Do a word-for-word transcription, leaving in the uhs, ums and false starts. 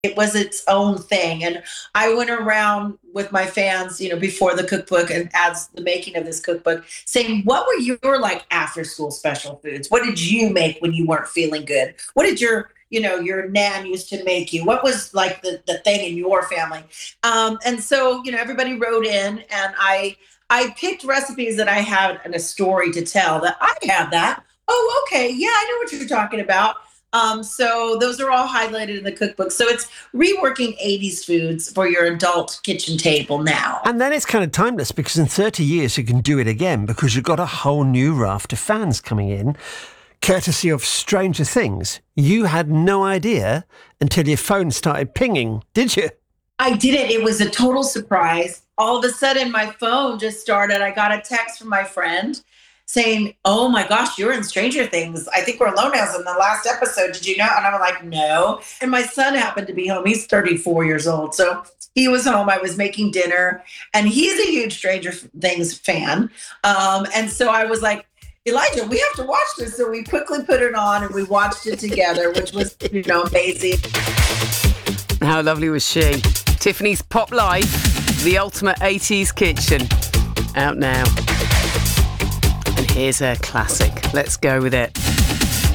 It was its own thing. And I went around with my fans, you know, before the cookbook and as the making of this cookbook, saying, what were your like after school special foods? What did you make when you weren't feeling good? What did your, you know, your nan used to make you? What was like the, the thing in your family? Um, and so, you know, everybody wrote in and I I picked recipes that I had and a story to tell that I had that. Oh, okay. Yeah, I know what you're talking about. Um, so those are all highlighted in the cookbook. So it's reworking eighties foods for your adult kitchen table now. And then it's kind of timeless because in thirty years you can do it again because you've got a whole new raft of fans coming in, courtesy of Stranger Things. You had no idea until your phone started pinging, did you? I didn't. It was a total surprise. All of a sudden, my phone just started. I got a text from my friend saying, oh my gosh, you're in Stranger Things. I think we're Lonaz in the last episode. Did you know? And I'm like, no. And my son happened to be home. He's thirty-four years old. So he was home. I was making dinner and he's a huge Stranger Things fan. Um, and so I was like, Elijah, we have to watch this. So we quickly put it on and we watched it together, which was, you know, amazing. How lovely was she? Tiffany's Pop Life, the ultimate eighties kitchen. Out now. And here's her classic. Let's go with it.